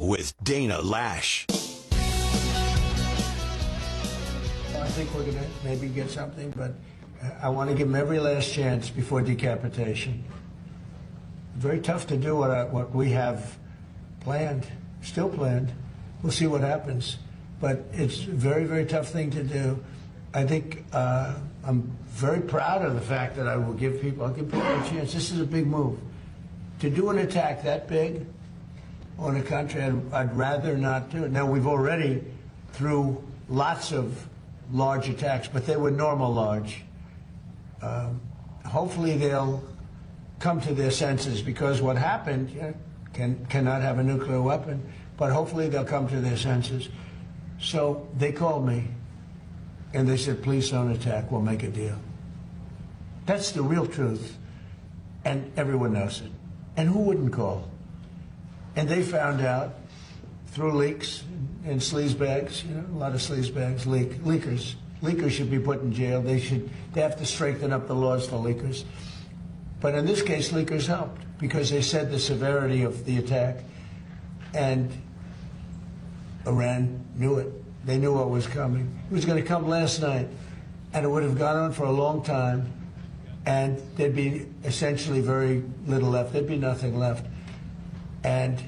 with Dana Lash. I think we're going to maybe get something, but I want to give them every last chance before decapitation. Very tough to do what we have planned, still planned. We'll see what happens. But it's a very, very tough thing to do. I think I'm very proud of the fact that I'll give people a chance. This is a big move. To do an attack that big on a country, I'd rather not do it. Now, we've already, through lots of large attacks, but they were normal large. Hopefully they'll come to their senses, because what happened cannot have a nuclear weapon, but hopefully they'll come to their senses. So they called me, and they said, please don't attack, we'll make a deal. That's the real truth, and everyone knows it. And who wouldn't call? And they found out through leaks and sleazebags, a lot of sleazebags, leakers. Leakers should be put in jail. They have to strengthen up the laws for leakers. But in this case, leakers helped, because they said the severity of the attack, and Iran knew it. They knew what was coming. It was going to come last night, and it would have gone on for a long time, and there'd be essentially very little left. There'd be nothing left. And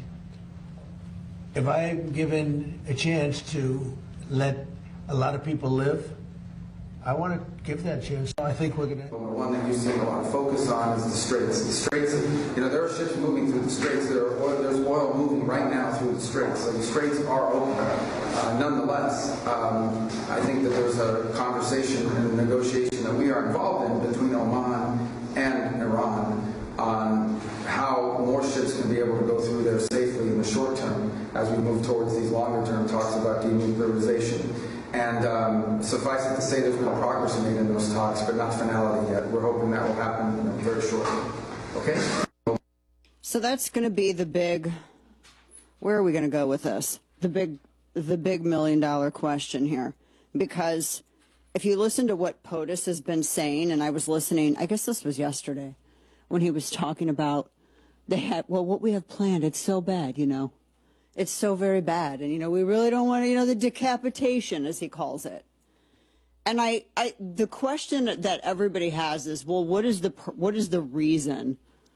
if I'm given a chance to let a lot of people live, I want to give that chance. I think we're going to. One that you see a lot of focus on is the Straits. The Straits, there are ships moving through the Straits. There's oil moving right now through the Straits. So the Straits are open. Nonetheless, I think that there's a conversation and a negotiation that we are involved in between Oman and Iran on how more ships can be able to go through there safely in the short term as we move towards these longer term talks about denuclearization. And suffice it to say, there's been progress made in those talks, but not finality yet. We're hoping that will happen very shortly. Okay? So that's going to be the big, where are we going to go with this? The big $1 million question here. Because if you listen to what POTUS has been saying, and I was listening, I guess this was yesterday, when he was talking about what we have planned, it's so bad, It's so very bad. And, we really don't want to, the decapitation, as he calls it. And the question that everybody has is, well, what is the reason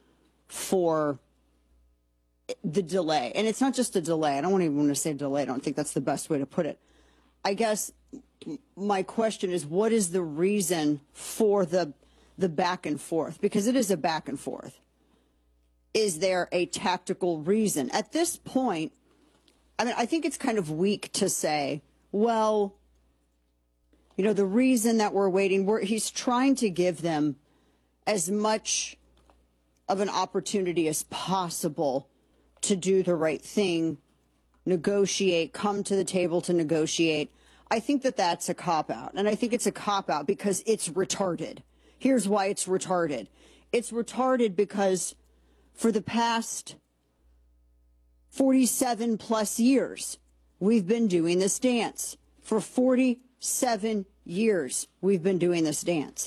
for the delay? And it's not just a delay. I don't even want to say delay. I don't think that's the best way to put it. I guess my question is, what is the reason for the back and forth? Because it is a back and forth. Is there a tactical reason? At this point, I think it's kind of weak to say, well, the reason that we're waiting, he's trying to give them as much of an opportunity as possible to do the right thing, negotiate, come to the table to negotiate. I think that that's a cop-out, and I think it's a cop-out because it's retarded. Here's why it's retarded. It's retarded because for the past 47 plus years, we've been doing this dance. For 47 years, we've been doing this dance.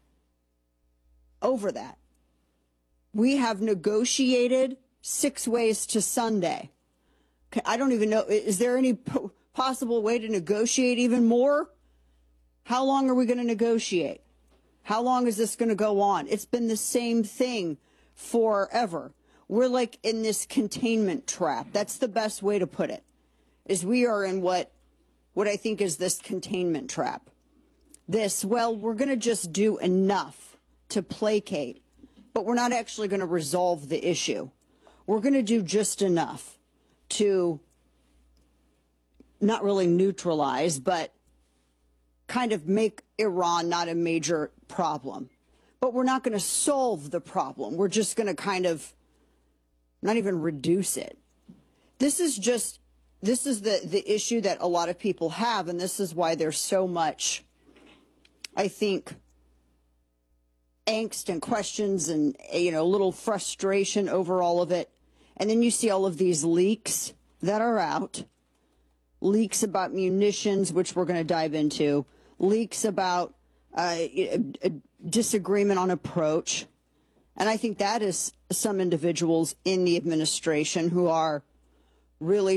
Over that, we have negotiated 6 ways to Sunday. I don't even know, is there any possible way to negotiate even more? How long are we going to negotiate? How long is this going to go on? It's been the same thing forever. We're like in this containment trap. That's the best way to put it, is we are in what I think is this containment trap. We're going to just do enough to placate, but we're not actually going to resolve the issue. We're going to do just enough to not really neutralize, but kind of make Iran not a major problem. But we're not going to solve the problem. We're just going to kind of not even reduce it. This is the issue that a lot of people have, and this is why there's so much, I think, angst and questions and, a little frustration over all of it. And then you see all of these leaks that are out, leaks about munitions, which we're going to dive into, leaks about a disagreement on approach. And I think that is some individuals in the administration who are really